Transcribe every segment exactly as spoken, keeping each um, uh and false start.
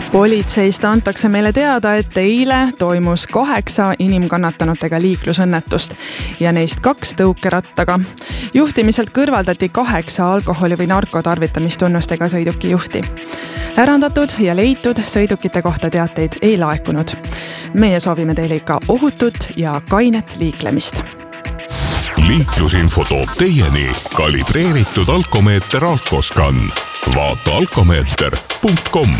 Politseist antakse meile teada, et eile toimus kaheksa inimkannatanutega liiklusõnnetust ja neist kaks tõukerattaga. Juhtimiselt kõrvaldati kaheksa alkoholi või narkotarvitamistunnustega sõiduki juhti. Ärandatud ja leitud sõidukite kohta teateid ei laekunud. Meie soovime teile ikka ohutut ja kainet liiklemist. Liiklusinfo toob teieni kalibreeritud alkomeeter Alkoscan. Vaata alkomeeter punkt com.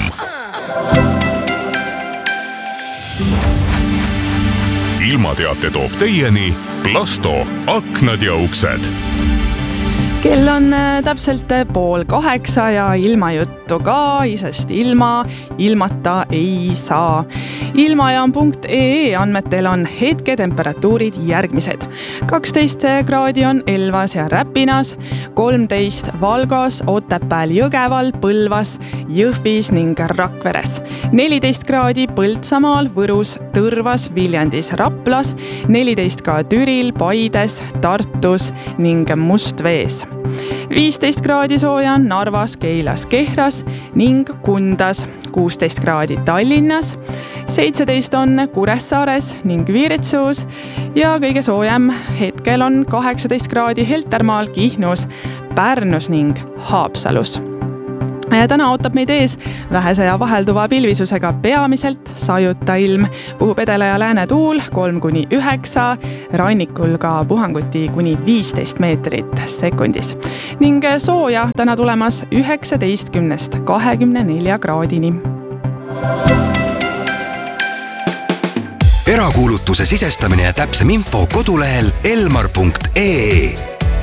Ilmateate toob teieni Plasto aknad ja uksed. Kell on täpselt pool kaheksa ja ilmajuttu ka, sest ilma ilmata ei saa. Ilmajaam punkt ee andmetel on hetketemperatuurid järgmised. kaksteist kraadi on Elvas ja Räpinas, kolmteist Valgas, Otepääl, Jõgeval, Põlvas, Jõhvis ning Rakveres. neliteist kraadi Põltsamaal, Võrus, Tõrvas, Viljandis, Raplas, neliteist ka Türil, Paides, Tartus ning Mustvees. viisteist kraadi sooja on Narvas, Keilas, Kehras ning Kundas, kuusteist kraadi Tallinnas, seitseteist on Kuressaares ning Viiritsuus ja kõige soojem hetkel on kaheksateist kraadi Heltermaal, Kihnus, Pärnus ning Haapsalus. Täna ootab meid ees vähese ja vahelduva pilvisusega peamiselt sajuta ilm, puhub edela ja lääne tuul kolm kuni üheksa, rannikul ka puhanguti kuni viisteist meetrit sekundis. Ning sooja täna tulemas üheksateistkümnest kahekümne nelja kraadini. Erakuulutuse sisestamine ja täpsem info kodulehel elmar punkt ee.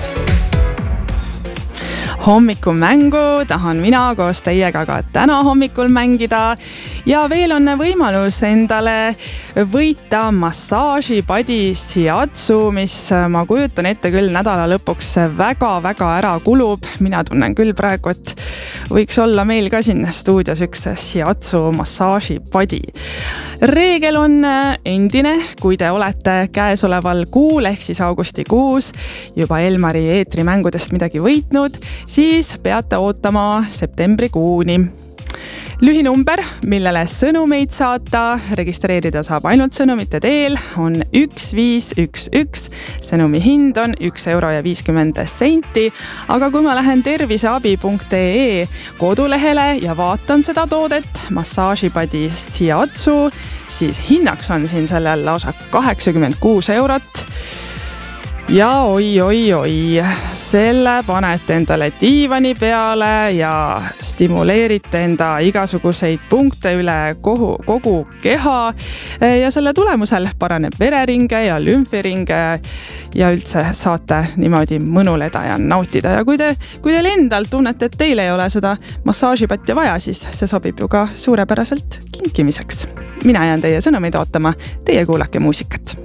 Hommikumängu tahan mina koos teiega ka täna hommikul mängida ja veel on võimalus endale võita massaažipadi Shiatsu, mis ma kujutan ette küll nädala lõpuks väga-väga ära kulub. Mina tunnen küll praegu, et võiks olla meil ka siin stuudios üks Shiatsu massaažipadi. Reegel on endine, kui te olete käesoleval kuul ehk siis augustikuus juba Elmari eetrimängudest midagi võitnud, siis peate ootama septembrikuuni. Lühinumber, millele sõnumeid saata, registreerida saab ainult sõnumite teel, on üks viis üks üks. Sõnumi hind on üks euro ja viiskümmend senti, aga kui ma lähen terviseabi punkt ee kodulehele ja vaatan seda toodet, massaažipadi Shiatsu, siis hinnaks on siin sellel lausa kaheksakümmend kuus eurot. Ja oi, oi, oi, selle panete endale diivani peale ja stimuleerite enda igasuguseid punkte üle kogu, kogu keha ja selle tulemusel paraneb vereringe ja lümfiringe ja üldse saate niimoodi mõnuleda ja nautida. Ja kui te, kui teil endal tunnete, et teil ei ole seda massaažipatja vaja, siis see sobib ju ka suurepäraselt kinkimiseks. Mina jään teie sõnumeid ootama, teie kuulake muusikat.